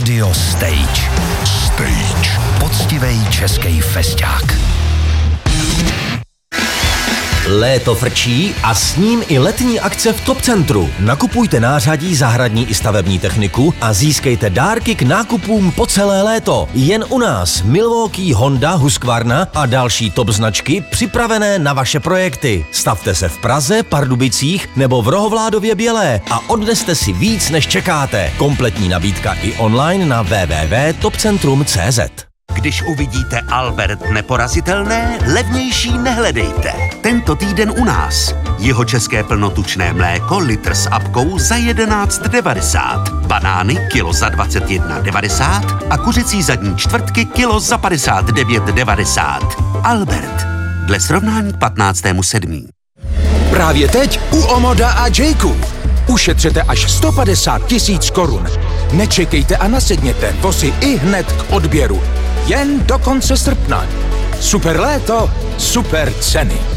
Radio Stage. Stage. Poctivej český festák. Léto frčí a s ním i letní akce v Top Centru. Nakupujte nářadí, zahradní i stavební techniku a získejte dárky k nákupům po celé léto. Jen u nás Milwaukee, Honda, Husqvarna a další top značky připravené na vaše projekty. Stavte se v Praze, Pardubicích nebo v Rohovládově Bělé a odneste si víc, než čekáte. Kompletní nabídka i online na www.topcentrum.cz. Když uvidíte Albert neporazitelné, levnější nehledejte. Tento týden u nás. Jihočeské plnotučné mléko litr s apkou za 11,90. Banány kilo za 21,90 a kuřecí zadní čtvrtky kilo za 59,90. Albert. Dle srovnání k 15.7. Právě teď u Omoda a Jayku. Ušetřete až 150 000 korun. Nečekejte a nasedněte, vozy i hned k odběru. Jen do konce srpna. Super léto, super ceny.